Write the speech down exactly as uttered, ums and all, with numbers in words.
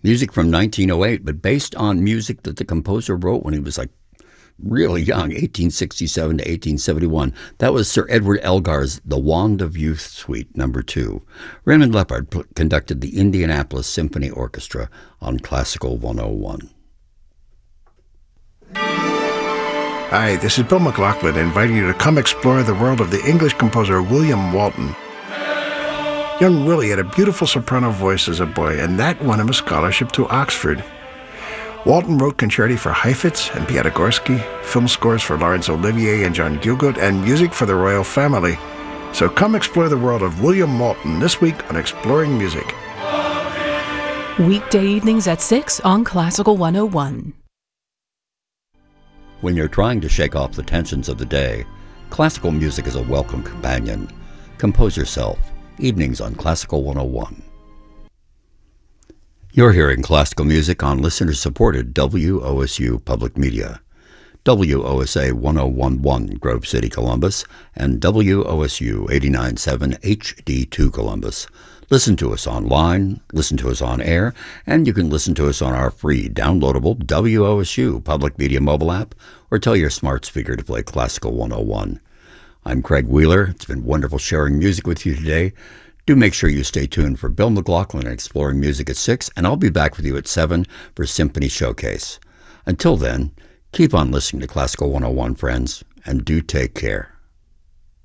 Music from nineteen oh eight, but based on music that the composer wrote when he was like really young, eighteen sixty-seven to eighteen seventy-one. That was Sir Edward Elgar's The Wand of Youth Suite number two. Raymond Leppard p- conducted the Indianapolis Symphony Orchestra on Classical one oh one. Hi, this is Bill McLaughlin inviting you to come explore the world of the English composer William Walton. Young Willie had a beautiful soprano voice as a boy, and that won him a scholarship to Oxford. Walton wrote concerti for Heifetz and Piatigorsky, film scores for Laurence Olivier and John Gielgud, and music for the royal family. So come explore the world of William Walton this week on Exploring Music. Weekday evenings at six on Classical one oh one. When you're trying to shake off the tensions of the day, classical music is a welcome companion. Compose yourself. Evenings on Classical one oh one. You're hearing classical music on listener-supported W O S U Public Media. W O S A one oh one point one Grove City, Columbus, and W O S U eighty-nine point seven H D two Columbus. Listen to us online, listen to us on air, and you can listen to us on our free downloadable W O S U Public Media mobile app, or tell your smart speaker to play Classical one oh one. I'm Craig Wheeler. It's been wonderful sharing music with you today. Do make sure you stay tuned for Bill McLaughlin and Exploring Music at six, and I'll be back with you at seven for Symphony Showcase. Until then, keep on listening to Classical one oh one, friends, and do take care.